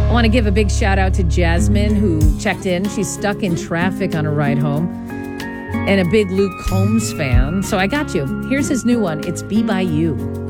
I want to give a big shout out to Jasmine, who checked in. She's stuck in traffic on a ride home and a big Luke Combs fan. So I got you. Here's his new one. It's Be By You.